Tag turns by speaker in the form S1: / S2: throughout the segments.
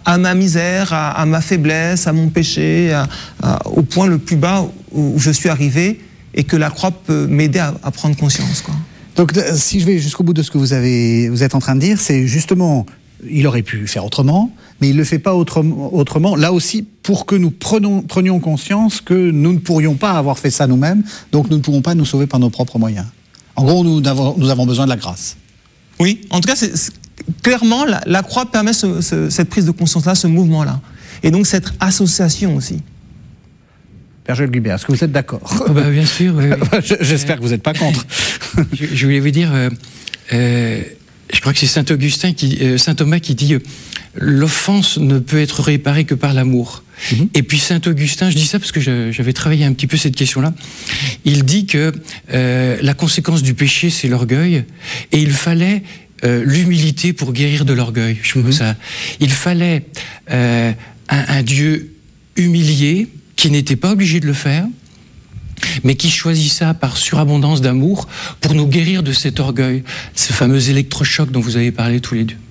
S1: à ma misère, à ma faiblesse, à mon péché, au point le plus bas où je suis arrivé, et que la croix peut m'aider à prendre conscience, quoi.
S2: Donc, si je vais jusqu'au bout de ce que vous êtes en train de dire, c'est justement, il aurait pu faire autrement, mais il ne le fait pas autrement, là aussi, pour que nous prenions conscience que nous ne pourrions pas avoir fait ça nous-mêmes, donc nous ne pouvons pas nous sauver par nos propres moyens. En gros, nous avons besoin de la grâce.
S1: Oui, en tout cas, clairement, la croix permet cette prise de conscience-là, ce mouvement-là. Et donc cette association aussi.
S2: Père Joël Guibert, est-ce que vous êtes d'accord?
S3: Bien sûr, oui.
S2: J'espère que vous n'êtes pas contre.
S3: Je voulais vous dire, je crois que c'est Saint Thomas qui dit l'offense ne peut être réparée que par l'amour. Et puis Saint Augustin, je dis ça parce que j'avais travaillé un petit peu cette question-là, il dit que la conséquence du péché, c'est l'orgueil, et il fallait l'humilité pour guérir de l'orgueil. Je trouve ça. Il fallait un Dieu humilié, qui n'était pas obligé de le faire, mais qui choisit ça par surabondance d'amour pour nous guérir de cet orgueil, ce fameux électrochoc dont vous avez parlé tous les deux.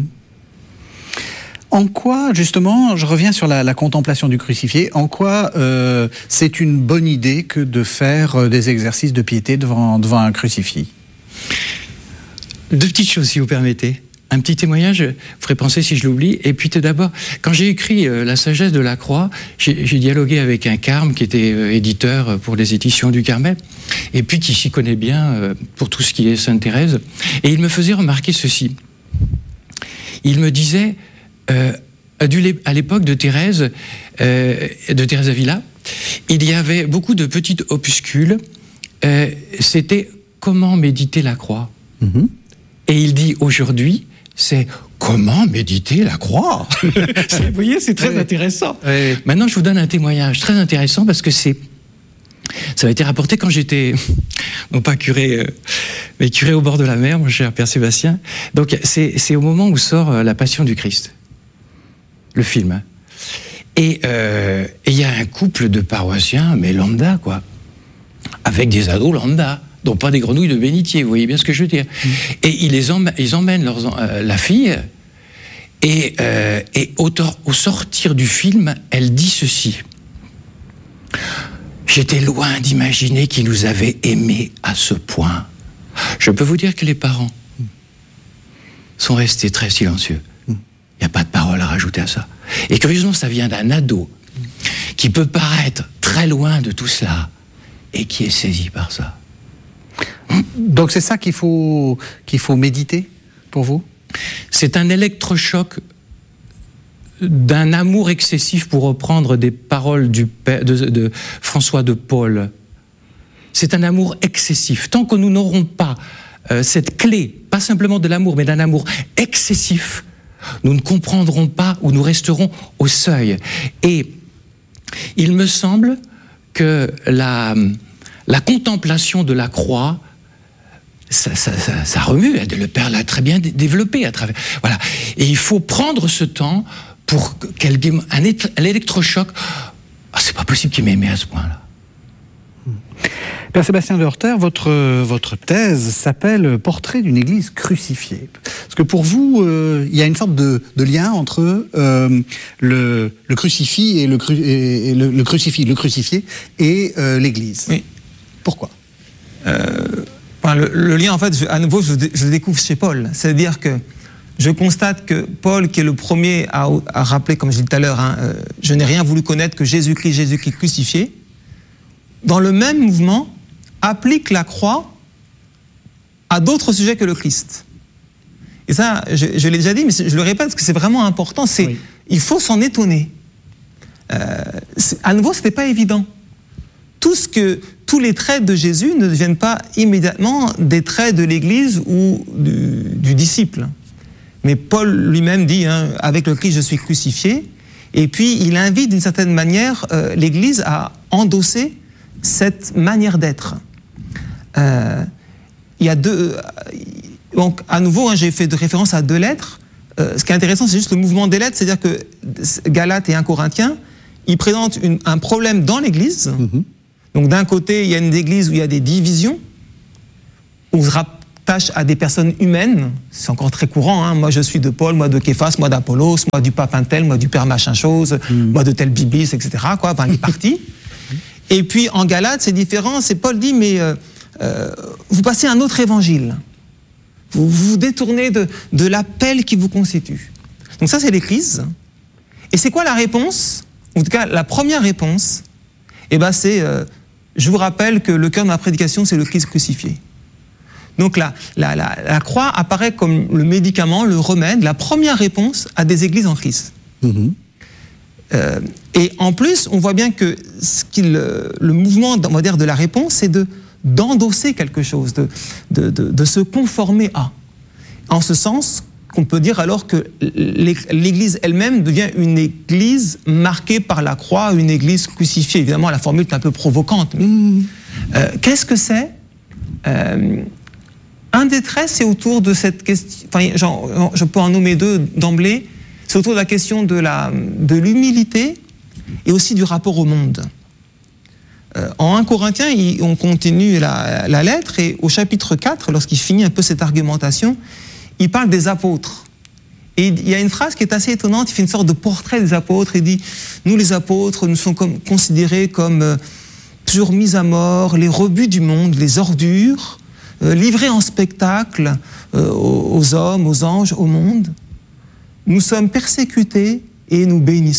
S2: En quoi, justement, je reviens sur la contemplation du crucifié, en quoi c'est une bonne idée que de faire des exercices de piété devant un crucifix?
S3: Deux petites choses, si vous permettez. Un petit témoignage, vous ferez penser si je l'oublie. Et puis tout d'abord, quand j'ai écrit La sagesse de la croix, j'ai dialogué avec un carme qui était éditeur pour les éditions du Carmel, et puis qui s'y connaît bien pour tout ce qui est Sainte Thérèse. Et il me faisait remarquer ceci. Il me disait, à l'époque de Thérèse Avila, il y avait beaucoup de petits opuscules. C'était comment méditer la croix. Et il dit aujourd'hui, c'est comment méditer la croix. Vous voyez, c'est très intéressant. Oui. Maintenant, je vous donne un témoignage très intéressant parce que ça a été rapporté quand j'étais, non pas curé, mais curé au bord de la mer, mon cher Père Sébastien. Donc, c'est au moment où sort La Passion du Christ, le film. Et il y a un couple de paroissiens, mais lambda, quoi, avec des ados lambda. Donc pas des grenouilles de bénitier, vous voyez bien ce que je veux dire. Et ils emmènent la fille, et au sortir du film, elle dit ceci. J'étais loin d'imaginer qu'ils nous avaient aimés à ce point. Je peux vous dire que les parents sont restés très silencieux. Il n'y a pas de parole à rajouter à ça. Et curieusement, ça vient d'un ado qui peut paraître très loin de tout cela et qui est saisi par ça.
S2: Donc c'est ça qu'il faut méditer pour vous?
S3: C'est un électrochoc d'un amour excessif, pour reprendre des paroles de François de Paul. C'est un amour excessif. Tant que nous n'aurons pas cette clé, pas simplement de l'amour, mais d'un amour excessif, nous ne comprendrons pas, ou nous resterons au seuil. Et il me semble que la contemplation de la croix, ça remue. Le Père l'a très bien développé à travers. Voilà. Et il faut prendre ce temps pour un électrochoc. C'est pas possible qu'il m'aimait à ce point-là.
S2: Père Sébastien de Horter, votre thèse s'appelle Portrait d'une Église crucifiée. Parce que pour vous, il y a une sorte de lien entre le crucifix et le crucifié et l'Église. Oui. Pourquoi?
S1: Le lien, en fait, à nouveau, je le découvre chez Paul. C'est-à-dire que je constate que Paul, qui est le premier à rappeler, comme je l'ai dit tout à l'heure, je n'ai rien voulu connaître que Jésus-Christ crucifié, dans le même mouvement, applique la croix à d'autres sujets que le Christ. Et ça, je l'ai déjà dit, mais je le répète parce que c'est vraiment important, il faut s'en étonner. À nouveau, ce n'était pas évident. Tous les traits de Jésus ne deviennent pas immédiatement des traits de l'Église ou du disciple. Mais Paul lui-même dit, avec le Christ je suis crucifié, et puis il invite d'une certaine manière l'Église à endosser cette manière d'être. Il y a donc à nouveau, j'ai fait de référence à 2 lettres. Ce qui est intéressant, c'est juste le mouvement des lettres, c'est-à-dire que Galates et 1 Corinthiens, ils présentent un problème dans l'Église. Donc d'un côté, il y a une église où il y a des divisions, où rattache à des personnes humaines, c'est encore très courant, hein. Moi je suis de Paul, moi de Képhas, moi d'Apollos, moi du pape un tel, moi du père machin chose, moi de tel biblis, etc. Quoi, enfin, les parties. Et puis en Galates, c'est différent, c'est Paul dit, mais vous passez un autre évangile. Vous vous détournez de l'appel qui vous constitue. Donc ça, c'est l'Église. Et c'est quoi la réponse? En tout cas, la première réponse, eh ben, c'est, je vous rappelle que le cœur de ma prédication, c'est le Christ crucifié. Donc la croix apparaît comme le médicament, le remède, la première réponse à des églises en crise. Et en plus, on voit bien que le mouvement, on va dire, de la réponse, c'est d'endosser quelque chose, de se conformer à. En ce sens qu'on peut dire alors que l'Église elle-même devient une Église marquée par la croix, une Église crucifiée. Évidemment, la formule est un peu provocante. Mais qu'est-ce que c'est? Un des traits, c'est autour de cette question, enfin, je peux en nommer deux d'emblée, c'est autour de la question de l'humilité et aussi du rapport au monde. En 1 Corinthiens, on continue la lettre, et au chapitre 4, lorsqu'il finit un peu cette argumentation, il parle des apôtres. Et il y a une phrase qui est assez étonnante, il fait une sorte de portrait des apôtres, il dit « Nous les apôtres, nous sommes considérés comme toujours mis à mort, les rebuts du monde, les ordures, livrés en spectacle aux hommes, aux anges, au monde. Nous sommes persécutés et nous bénissons. »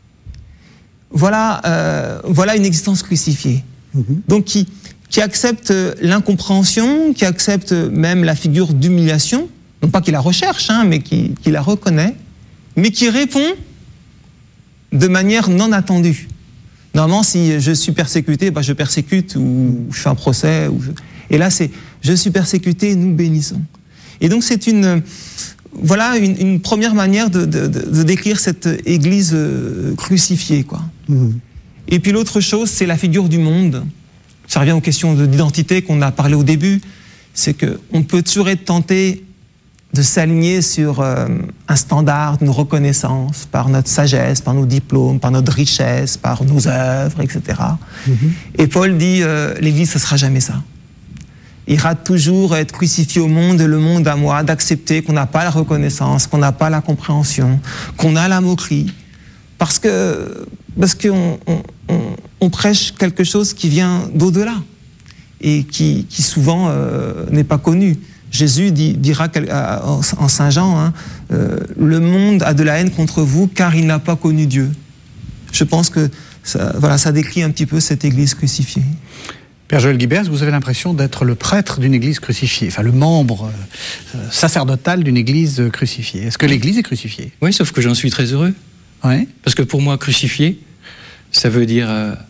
S1: Voilà une existence crucifiée. Donc qui accepte l'incompréhension, qui accepte même la figure d'humiliation, non pas qu'il la recherche, hein, mais qui la reconnaît, mais qui répond de manière non attendue. Normalement, si je suis persécuté, je persécute ou je fais un procès. Et là, c'est « je suis persécuté, nous bénissons ». Et donc, c'est une première manière de décrire cette Église crucifiée, quoi. Et puis l'autre chose, c'est la figure du monde. Ça revient aux questions d'identité qu'on a parlé au début. C'est qu'on peut toujours être tenté de s'aligner sur un standard, une reconnaissance par notre sagesse, par nos diplômes, par notre richesse, par nos œuvres, etc. Et Paul dit, l'Église, ce ne sera jamais ça. Il ira toujours être crucifié au monde et le monde à moi, d'accepter qu'on n'a pas la reconnaissance, qu'on n'a pas la compréhension, qu'on a la moquerie, parce qu'on prêche quelque chose qui vient d'au-delà et qui souvent n'est pas connu. Jésus dira en Saint Jean, hein, le monde a de la haine contre vous car il n'a pas connu Dieu. Je pense que ça décrit un petit peu cette Église crucifiée.
S2: Père Joël Guibers, vous avez l'impression d'être le prêtre d'une église crucifiée, enfin le membre sacerdotal d'une église crucifiée. Est-ce que l'église est crucifiée?
S3: Oui, sauf que j'en suis très heureux.
S2: Ouais.
S3: Parce que pour moi, crucifié, ça veut dire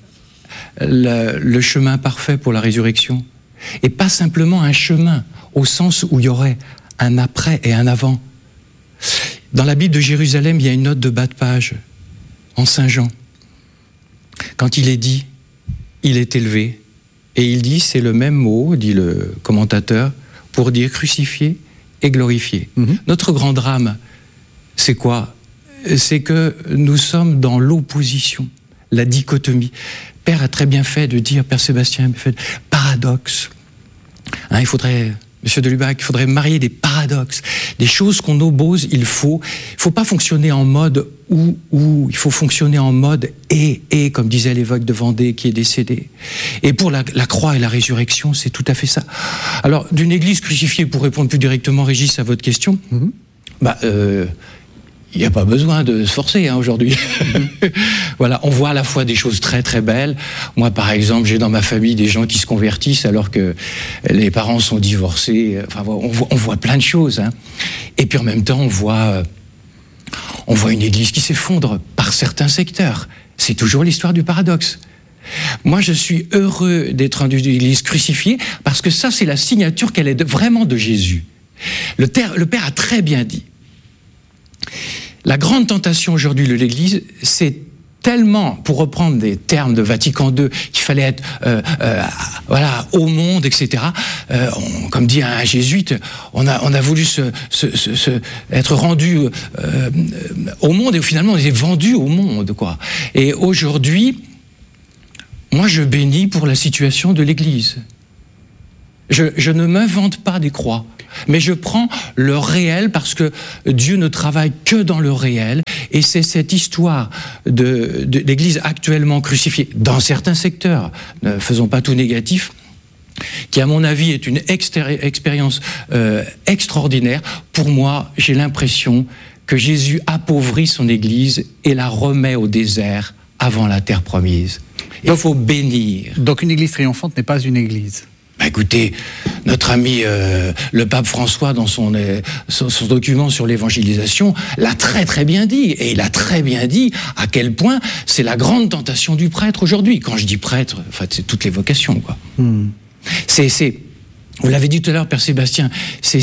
S3: le chemin parfait pour la résurrection. Et pas simplement un chemin, au sens où il y aurait un après et un avant. Dans la Bible de Jérusalem, il y a une note de bas de page, en Saint Jean. Quand il est dit, il est élevé. Et il dit, c'est le même mot, dit le commentateur, pour dire crucifié et glorifié. Notre grand drame, c'est quoi? C'est que nous sommes dans l'opposition, la dichotomie. Père a très bien fait de dire, Père Sébastien, paradoxe. Hein, il faudrait, Monsieur de Lubac, il faudrait marier des paradoxes, des choses qu'on oppose. Il faut pas fonctionner en mode ou, il faut fonctionner en mode et, comme disait l'évêque de Vendée qui est décédé. Et pour la croix et la résurrection, c'est tout à fait ça. Alors, d'une église crucifiée, pour répondre plus directement, Régis, à votre question, il n'y a pas besoin de se forcer aujourd'hui. Voilà, on voit à la fois des choses très très belles. Moi, par exemple, j'ai dans ma famille des gens qui se convertissent alors que les parents sont divorcés. Enfin, on voit plein de choses. Hein. Et puis en même temps, on voit une église qui s'effondre par certains secteurs. C'est toujours l'histoire du paradoxe. Moi, je suis heureux d'être dans une église crucifiée parce que ça, c'est la signature qu'elle est vraiment de Jésus. Le Père a très bien dit. La grande tentation aujourd'hui de l'Église, c'est tellement, pour reprendre des termes de Vatican II, qu'il fallait être au monde, etc. Comme dit un jésuite, on a voulu être rendu au monde et finalement on est vendu au monde, quoi. Et aujourd'hui, moi je bénis pour la situation de l'Église. Je ne m'invente pas des croix, mais je prends le réel parce que Dieu ne travaille que dans le réel. Et c'est cette histoire de l'Église actuellement crucifiée dans certains secteurs, ne faisons pas tout négatif, qui à mon avis est une expérience extraordinaire. Pour moi, j'ai l'impression que Jésus appauvrit son Église et la remet au désert avant la terre promise. Il faut bénir.
S2: Donc une Église triomphante n'est pas une Église.
S3: Écoutez, notre ami le pape François, dans son document sur l'évangélisation, l'a très très bien dit. Et il a très bien dit à quel point c'est la grande tentation du prêtre aujourd'hui. Quand je dis prêtre, en fait, c'est toutes les vocations, quoi. Vous l'avez dit tout à l'heure, Père Sébastien, c'est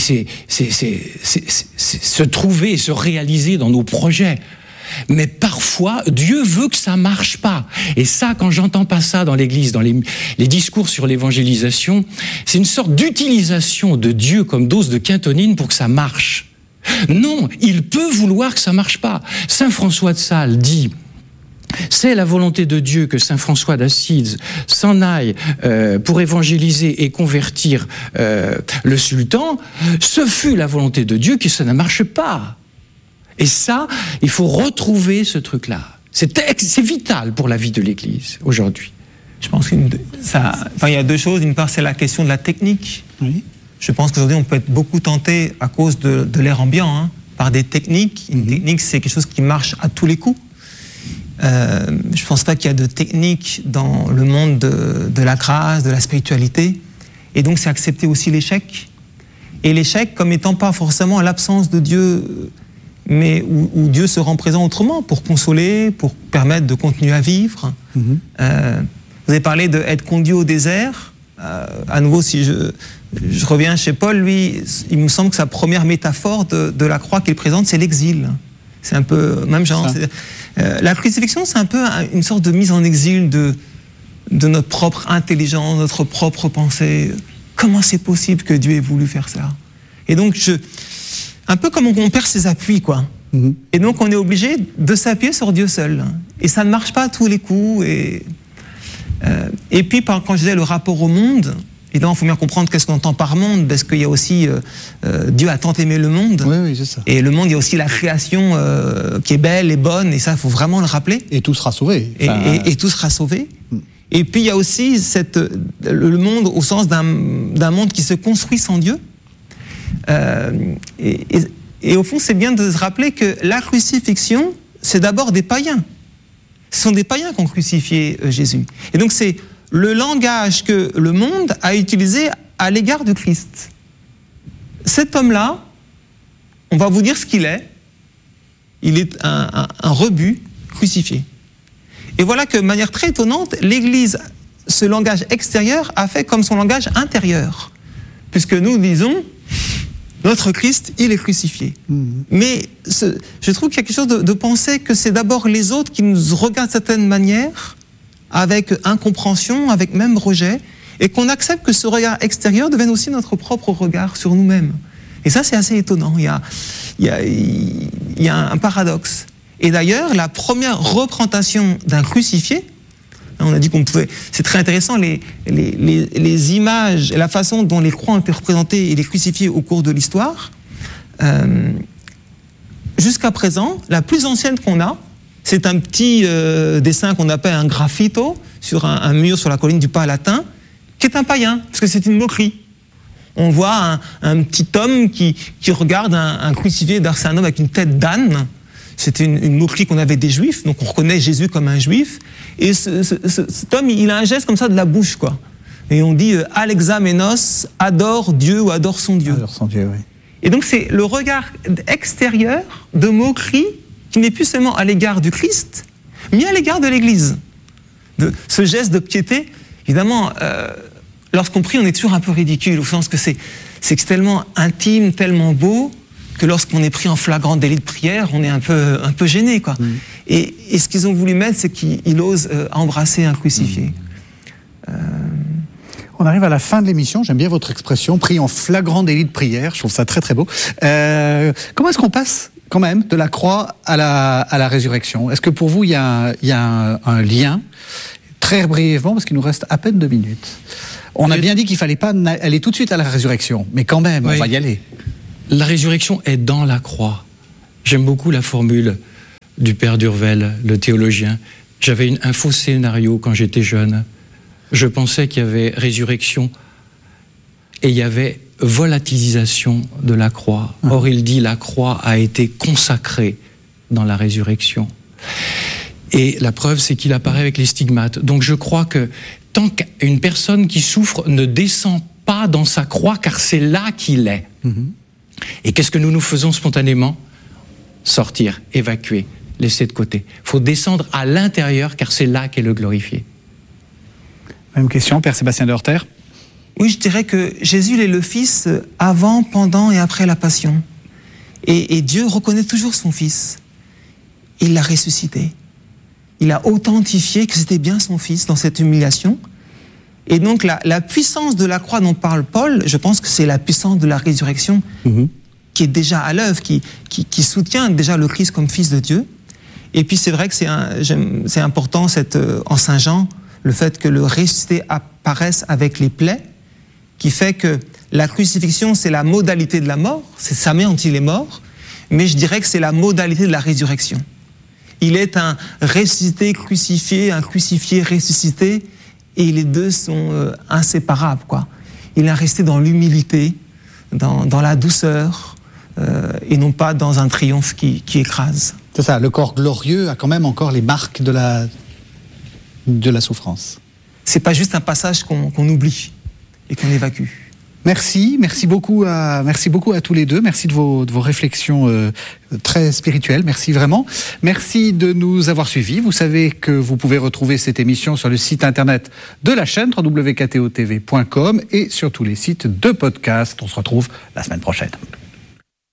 S3: se trouver et se réaliser dans nos projets. Mais parfois, Dieu veut que ça marche pas. Et ça, quand j'entends pas ça dans l'Église, dans les discours sur l'évangélisation, c'est une sorte d'utilisation de Dieu comme dose de quintonine pour que ça marche. Non, il peut vouloir que ça marche pas. Saint François de Sales dit: c'est la volonté de Dieu que saint François d'Assise s'en aille pour évangéliser et convertir le sultan. Ce fut la volonté de Dieu que ça ne marche pas. Et ça, il faut retrouver ce truc-là. C'est vital pour la vie de l'Église aujourd'hui.
S1: Je pense qu'il y a deux choses. D'une part, c'est la question de la technique.
S2: Oui.
S1: Je pense qu'aujourd'hui, on peut être beaucoup tenté à cause de l'air ambiant, par des techniques. Une technique, c'est quelque chose qui marche à tous les coups. Je ne pense pas qu'il y a de technique dans le monde de la grâce, de la spiritualité. Et donc, c'est accepter aussi l'échec. Et l'échec comme étant pas forcément l'absence de Dieu, mais où Dieu se rend présent autrement, pour consoler, pour permettre de continuer à vivre. Vous avez parlé d'être conduit au désert. À nouveau, si je reviens chez Paul, lui, il me semble que sa première métaphore de la croix qu'il présente, c'est l'exil. C'est un peu même genre. La crucifixion, c'est un peu une sorte de mise en exil de notre propre intelligence, notre propre pensée. Comment c'est possible que Dieu ait voulu faire ça? Et donc, un peu comme on perd ses appuis, quoi. Et donc, on est obligé de s'appuyer sur Dieu seul. Et ça ne marche pas à tous les coups. Et puis, quand je disais le rapport au monde, évidemment, il faut bien comprendre qu'est-ce qu'on entend par monde, parce qu'il y a aussi Dieu a tant aimé le monde.
S2: Oui, c'est ça.
S1: Et le monde, il y a aussi la création qui est belle et bonne, et ça, il faut vraiment le rappeler.
S2: Et tout sera sauvé.
S1: Et tout sera sauvé. Et puis, il y a aussi le monde au sens d'un monde qui se construit sans Dieu. Et au fond, c'est bien de se rappeler que la crucifixion, c'est d'abord des païens. Ce sont des païens qui ont crucifié Jésus. Et donc, c'est le langage que le monde a utilisé à l'égard du Christ. Cet homme-là, on va vous dire ce qu'il est. Il est un rebut crucifié. Et voilà que, de manière très étonnante, l'Église, ce langage extérieur, a fait comme son langage intérieur. Puisque nous disons, notre Christ, il est crucifié. Mais je trouve qu'il y a quelque chose de penser que c'est d'abord les autres qui nous regardent de certaine manière, avec incompréhension, avec même rejet, et qu'on accepte que ce regard extérieur devienne aussi notre propre regard sur nous-mêmes. Et ça, c'est assez étonnant. Il y a un paradoxe. Et d'ailleurs, la première représentation d'un crucifié, on a dit qu'on pouvait... C'est très intéressant, les images et la façon dont les croix ont été représentées et les crucifiés au cours de l'histoire. Jusqu'à présent, la plus ancienne qu'on a, c'est un petit dessin qu'on appelle un graffito sur un mur sur la colline du Palatin, qui est un païen, parce que c'est une moquerie. On voit un petit homme qui regarde un crucifié d'Ars, un homme avec une tête d'âne. C'était une moquerie qu'on avait des Juifs, donc on reconnaît Jésus comme un Juif. Et cet homme, il a un geste comme ça de la bouche, quoi. Et on dit « Alexamenos adore Dieu » ou « adore son Dieu ».
S2: Adore son Dieu, oui.
S1: Et donc c'est le regard extérieur de moquerie qui n'est plus seulement à l'égard du Christ, mais à l'égard de l'Église. Ce geste de piété, évidemment, lorsqu'on prie, on est toujours un peu ridicule, au sens que c'est tellement intime, tellement beau, que lorsqu'on est pris en flagrant délit de prière, on est un peu gêné, quoi. Et ce qu'ils ont voulu mettre, c'est qu'ils osent embrasser un crucifié.
S2: On arrive à la fin de l'émission, j'aime bien votre expression, pris en flagrant délit de prière, je trouve ça très très beau. Comment est-ce qu'on passe quand même de la croix à la résurrection? Est-ce que pour vous, il y a un lien, très brièvement, parce qu'il nous reste à peine 2 minutes, On a bien dit qu'il fallait pas aller tout de suite à la résurrection, mais quand même, on va y aller.
S3: La résurrection est dans la croix. J'aime beaucoup la formule du père Durvel, le théologien. J'avais un faux scénario quand j'étais jeune. Je pensais qu'il y avait résurrection et il y avait volatilisation de la croix. Or, il dit la croix a été consacrée dans la résurrection. Et la preuve, c'est qu'il apparaît avec les stigmates. Donc je crois que tant qu'une personne qui souffre ne descend pas dans sa croix, car c'est là qu'il est. Et qu'est-ce que nous faisons spontanément ? Sortir, évacuer, laisser de côté. Il faut descendre à l'intérieur, car c'est là qu'est le glorifié.
S2: Même question, Père Sébastien de Horter.
S1: Oui, je dirais que Jésus est le Fils avant, pendant et après la Passion. Et Dieu reconnaît toujours son Fils. Il l'a ressuscité. Il a authentifié que c'était bien son Fils dans cette humiliation. Et donc la puissance de la croix dont parle Paul, je pense que c'est la puissance de la résurrection qui est déjà à l'œuvre, qui soutient déjà le Christ comme Fils de Dieu. Et puis c'est vrai que c'est important en Saint Jean, le fait que le ressuscité apparaisse avec les plaies, qui fait que la crucifixion, c'est la modalité de la mort, c'est sa main dont il est mort, mais je dirais que c'est la modalité de la résurrection. Il est un ressuscité crucifié, un crucifié ressuscité, et les deux sont inséparables, quoi. Il est resté dans l'humilité, dans la douceur, et non pas dans un triomphe qui écrase.
S2: C'est ça, le corps glorieux a quand même encore les marques de la souffrance.
S1: C'est pas juste un passage qu'on oublie et qu'on évacue.
S2: Merci beaucoup à tous les deux. Merci de vos réflexions très spirituelles. Merci vraiment. Merci de nous avoir suivis. Vous savez que vous pouvez retrouver cette émission sur le site internet de la chaîne www.ktotv.com et sur tous les sites de podcast. On se retrouve la semaine prochaine.